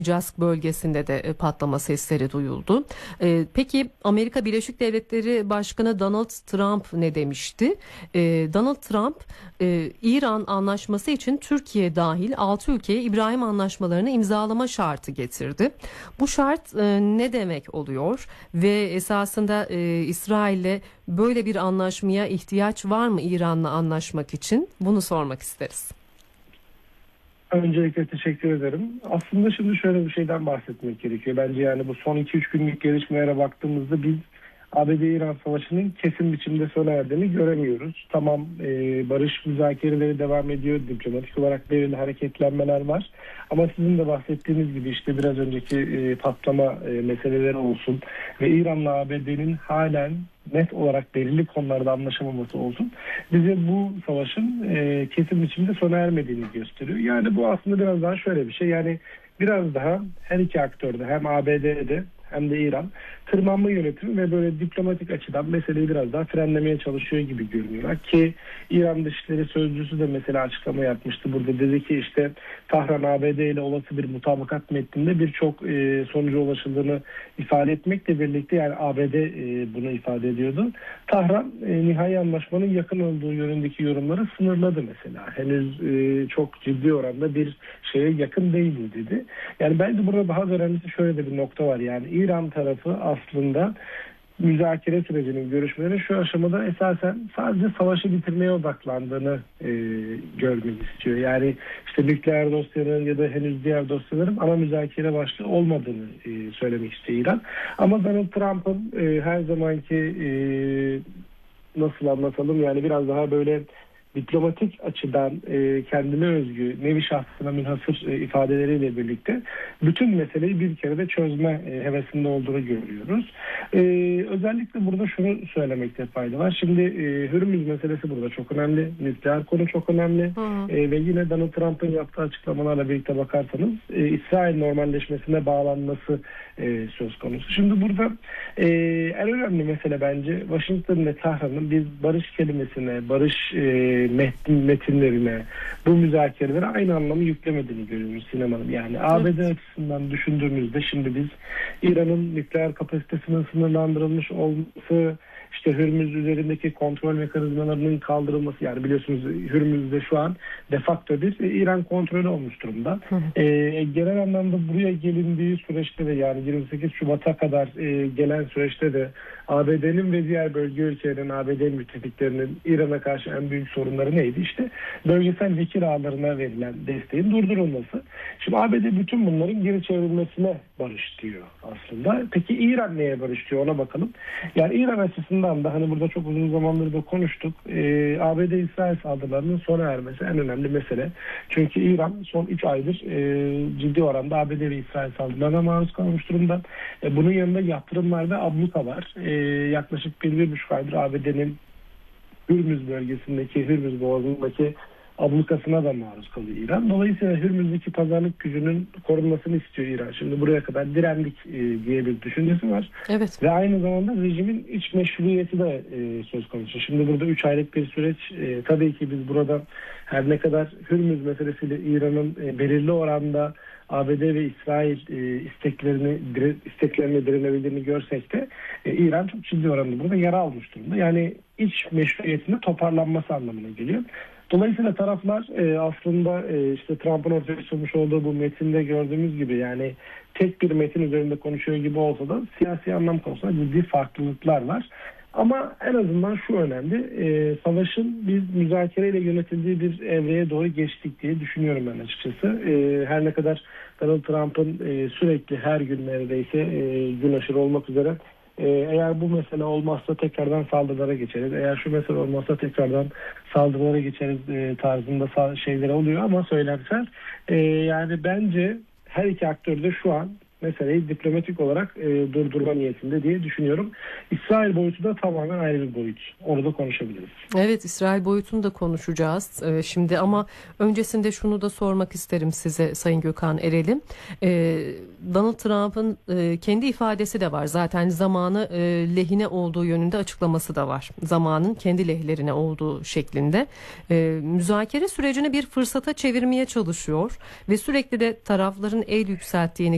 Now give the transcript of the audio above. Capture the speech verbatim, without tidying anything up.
Cask bölgesinde de e, patlama sesleri duyuldu. E, peki Amerika Birleşik Devletleri Başkanı Donald Trump ne demişti? E, Donald Trump e, İran anlaşması için Türkiye dahil altı ülkeye İbrahim anlaşmalarını imzalama şartı getirdi. Bu şart e, ne demek oluyor ve esasında e, İsrail'le böyle bir anlaşmaya ihtiyaç var mı İran'la anlaşmak için? Bunu sormak isteriz. Öncelikle teşekkür ederim. Aslında şimdi şöyle bir şeyden bahsetmek gerekiyor. Bence yani bu son iki üç günlük gelişmelere baktığımızda biz A B D-İran Savaşı'nın kesin biçimde sona erdiğini göremiyoruz. Tamam, e, barış müzakereleri devam ediyor. Diplomatik olarak belirli hareketlenmeler var. Ama sizin de bahsettiğiniz gibi işte biraz önceki e, patlama e, meseleleri olsun ve İran'la A B D'nin halen net olarak belirli konularda anlaşamaması olsun, bize bu savaşın e, kesin biçimde sona ermediğini gösteriyor. Yani bu aslında biraz daha şöyle bir şey. Yani biraz daha her iki aktörde, hem A B D'de hem de İran tırmanma yönetimi ve böyle diplomatik açıdan meseleyi biraz daha frenlemeye çalışıyor gibi görünüyorlar ki İran Dışişleri Sözcüsü de mesela açıklama yapmıştı. Burada dedi ki işte Tahran A B D ile olası bir mutabakat metninde birçok e, sonuca ulaşıldığını ifade etmekle birlikte, yani A B D e, bunu ifade ediyordu. Tahran e, nihai anlaşmanın yakın olduğu yönündeki yorumları sınırladı mesela. Henüz e, çok ciddi oranda bir şeye yakın değil dedi. Yani bence burada daha önemlisi şöyle de bir nokta var. Yani İran tarafı aslında müzakere sürecinin, görüşmelerin şu aşamada esasen sadece savaşı bitirmeye odaklandığını e, görmek istiyor. Yani işte nükleer dosyaların ya da henüz diğer dosyaların ana müzakere başlığı olmadığını e, söylemek istiyor İran. Ama Donald Trump'ın e, her zamanki e, nasıl anlatalım, yani biraz daha böyle diplomatik açıdan e, kendine özgü, nevi şahsına münhasır e, ifadeleriyle birlikte bütün meseleyi bir kere de çözme e, hevesinde olduğunu görüyoruz. E, özellikle burada şunu söylemekte fayda var. Şimdi e, Hürmüz meselesi burada çok önemli. Nükleer konu çok önemli. E, ve yine Donald Trump'ın yaptığı açıklamalarla birlikte bakarsanız e, İsrail normalleşmesine bağlanması e, söz konusu. Şimdi burada e, en önemli mesele bence Washington ve Tahran'ın bir barış kelimesine, barış e, metin, metinlerine, bu müzakerelere aynı anlamı yüklemediğini görüyoruz Sinem Hanım. Yani evet. A B D açısından düşündüğümüzde şimdi biz İran'ın nükleer kapasitesinin sınırlandırılmış olması, işte Hürmüz üzerindeki kontrol mekanizmalarının kaldırılması, yani biliyorsunuz Hürmüz'de şu an de facto bir İran kontrolü olmuş durumda. Hı hı. E, genel anlamda buraya gelindiği süreçte de, yani yirmi sekiz Şubat'a kadar e, gelen süreçte de A B D'nin ve diğer bölge ülkelerin, A B D müttefiklerinin İran'a karşı en büyük sorunları neydi? İşte bölgesel vekil ağlarına verilen desteğin durdurulması. Şimdi A B D bütün bunların geri çevrilmesine barış diyor aslında. Peki İran neye barış diyor, ona bakalım. Yani İran açısından da hani burada çok uzun zamandır da konuştuk. E, A B D-İsrail saldırılarının sona ermesi en önemli mesele. Çünkü İran son üç aydır e, ciddi oranda A B D ve İsrail saldırılarına maruz kalmış durumda. E, bunun yanında yaptırımlar ve abluka var. E, yaklaşık bir, bir buçuk aydır A B D'nin Hürmüz bölgesindeki, Hürmüz boğazındaki ablukasına da maruz kalıyor İran. Dolayısıyla Hürmüz'deki pazarlık gücünün korunmasını istiyor İran. Şimdi buraya kadar direndik e, diye bir düşüncesi var. Evet. Ve aynı zamanda rejimin iç meşruiyeti de e, söz konusu. Şimdi burada üç aylık bir süreç. E, tabii ki biz burada her ne kadar Hürmüz meselesiyle İran'ın e, belirli oranda A B D ve İsrail e, isteklerini dire, isteklerine direnebildiğini görsek de e, İran çok ciddi oranda burada yara almış durumda. Yani iç meşruiyetinin toparlanması anlamına geliyor. Dolayısıyla taraflar e, aslında e, işte Trump'ın ortaya sunmuş olduğu bu metinde gördüğümüz gibi, yani tek bir metin üzerinde konuşuyor gibi olsa da siyasi anlam konusunda ciddi farklılıklar var. Ama en azından şu önemli, e, savaşın biz müzakereyle yönetildiği bir evreye doğru geçtik diye düşünüyorum ben açıkçası. E, her ne kadar Donald Trump'ın e, sürekli her gün neredeyse e, gün aşırı olmak üzere e, eğer bu mesele olmazsa tekrardan saldırılara geçeriz, eğer şu mesele olmazsa tekrardan saldırılara geçeriz e, tarzında şeyler oluyor ama söylemsel. E, yani bence her iki aktör de şu an meseleyi diplomatik olarak e, durdurma niyetinde diye düşünüyorum. İsrail boyutu da tamamen ayrı bir boyut. Onu da konuşabiliriz. Evet, İsrail boyutunu da konuşacağız e, şimdi, ama öncesinde şunu da sormak isterim size Sayın Gökhan Erel'im. E, Donald Trump'ın e, kendi ifadesi de var. Zaten zamanı e, lehine olduğu yönünde açıklaması da var. Zamanın kendi lehlerine olduğu şeklinde. E, müzakere sürecini bir fırsata çevirmeye çalışıyor ve sürekli de tarafların el yükselttiğini